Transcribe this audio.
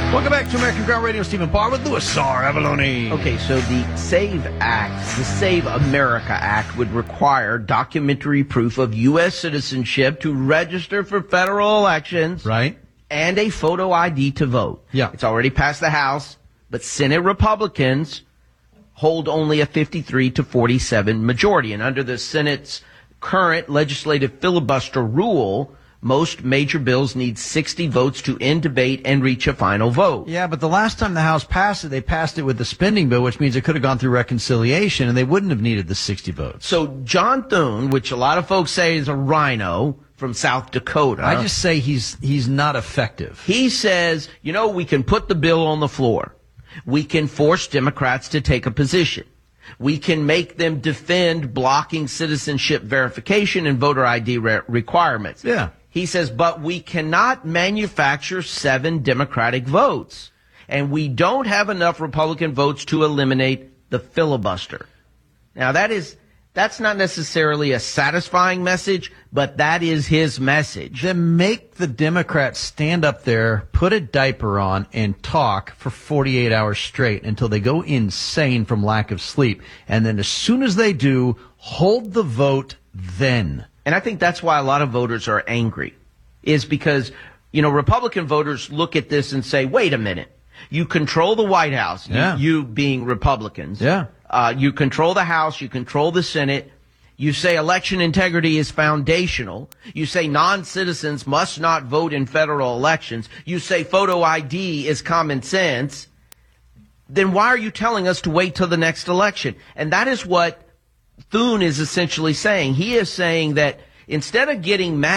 Welcome back to American Ground Radio. Stephen Parr with Louis Sarr Avalone. Okay, so the SAVE Act, the Save America Act, would require documentary proof of U.S. citizenship to register for federal elections. Right. And a photo ID to vote. Yeah. It's already passed the House, but Senate Republicans hold only a 53 to 47 majority. And under the Senate's current legislative filibuster rule, most major bills need 60 votes to end debate and reach a final vote. Yeah, but the last time the House passed it, they passed it with the spending bill, which means it could have gone through reconciliation, and they wouldn't have needed the 60 votes. So John Thune, which a lot of folks say is a rhino from South Dakota. I just say he's not effective. He says, we can put the bill on the floor. We can force Democrats to take a position. We can make them defend blocking citizenship verification and voter ID requirements. Yeah. He says, but we cannot manufacture 7 Democratic votes. And we don't have enough Republican votes to eliminate the filibuster. Now, that's not necessarily a satisfying message, but that is his message. Then make the Democrats stand up there, put a diaper on, and talk for 48 hours straight until they go insane from lack of sleep. And then as soon as they do, hold the vote then. And I think that's why a lot of voters are angry, is because, Republican voters look at this and say, wait a minute, you control the White House, you being Republicans. Yeah. You control the House, you control the Senate. You say election integrity is foundational. You say non-citizens must not vote in federal elections. You say photo ID is common sense. Then why are you telling us to wait till the next election? And that is what Thune is essentially saying. He is saying that instead of getting mad